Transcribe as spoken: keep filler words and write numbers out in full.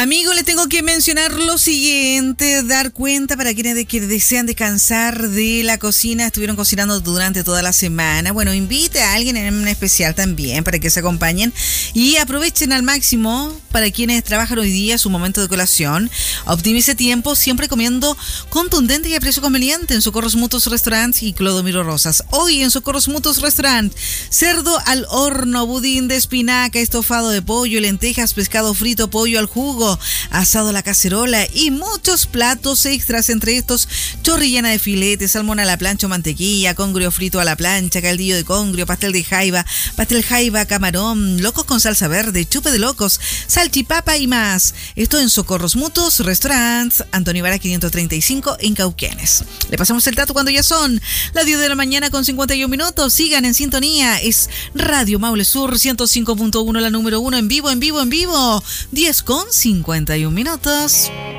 Amigo, le tengo que mencionar lo siguiente, dar cuenta para quienes de, que desean descansar de la cocina, estuvieron cocinando durante toda la semana. Bueno, invite a alguien en especial también para que se acompañen y aprovechen al máximo para quienes trabajan hoy día su momento de colación. Optimice tiempo siempre comiendo contundente y a precio conveniente en Socorros Mutuos Restaurant y Clodomiro Rosas. Hoy en Socorros Mutuos Restaurant, cerdo al horno, budín de espinaca, estofado de pollo, lentejas, pescado frito, pollo al jugo, asado a la cacerola y muchos platos extras, entre estos chorrillana de filete, salmón a la plancha o mantequilla, congrio frito a la plancha, caldillo de congrio, pastel de jaiba, pastel jaiba, camarón, locos con salsa verde, chupe de locos, salchipapa y más. Esto en Socorros Mutuos Restaurants, Antonio Vara quinientos treinta y cinco en Cauquenes. Le pasamos el dato cuando ya son las diez de la mañana con cincuenta y un minutos. Sigan en sintonía, es Radio Maule Sur ciento cinco punto uno, la número uno, en vivo, en vivo, en vivo, diez con cincuenta y un minutos.